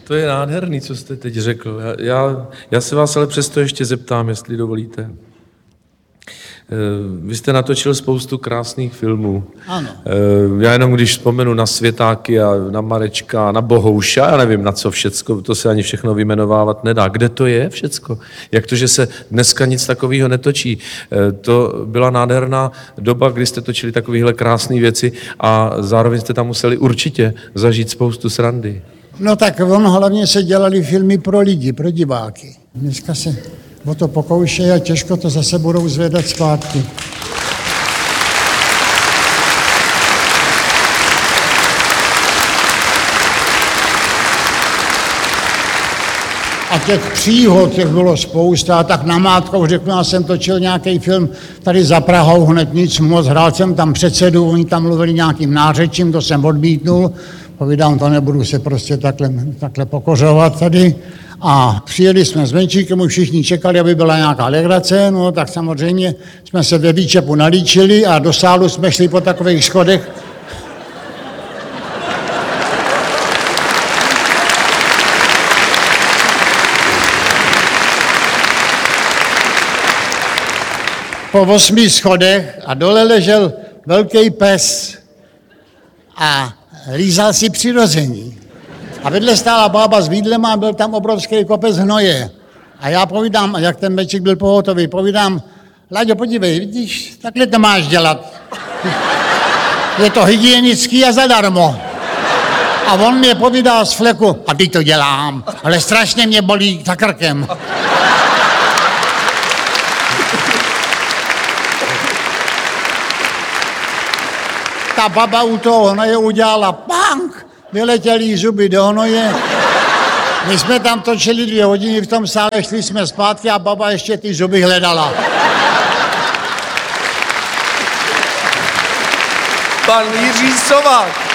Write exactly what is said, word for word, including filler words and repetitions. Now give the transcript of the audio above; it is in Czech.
to je nádherný, co jste teď řekl. Já, já, já se vás ale přesto ještě zeptám, jestli dovolíte. Vy jste natočil spoustu krásných filmů. Ano. Já jenom když vzpomenu na Světáky a na Marečka, na Bohouša, já nevím na co všecko, to se ani všechno vyjmenovávat nedá. Kde to je všecko? Jak to, že se dneska nic takového netočí? To byla nádherná doba, kdy jste točili takovéhle krásné věci a zároveň jste tam museli určitě zažít spoustu srandy. No tak on hlavně se dělali filmy pro lidi, pro diváky. Dneska se o to pokoušejí a těžko to zase budou zvedat zpátky. A těch příhod, těch bylo spousta, tak namátkou řeknu, já jsem točil nějaký film tady za Prahou, hned nic moc, hrál jsem tam předsedu, oni tam mluvili nějakým nářečím, to jsem odmítnul, povídám, to nebudu se prostě takhle, takhle pokořovat tady. A přijeli jsme s Menšíkem, už všichni čekali, aby byla nějaká legrace, no tak samozřejmě jsme se ve výčepu nalíčili a do sálu jsme šli po takových schodech. Po osmi schodech a dole ležel velký pes a lízal si přirození. A vedle stála bába s vídlem a byl tam obrovský kopec hnoje. A já povídám, jak ten Mečík byl pohotový, povídám, Láďo, podívej, vidíš, takhle to máš dělat. Je to hygienický a zadarmo. A on mě povídal z fleku, a teď to dělám, ale strašně mě bolí za krkem. Ta baba u toho hnoje udělala pank, vyletěly zuby do hnoje. My jsme tam točili dvě hodiny v tom sále, šli jsme zpátky a baba ještě ty zuby hledala. Pan Jiří Sovák.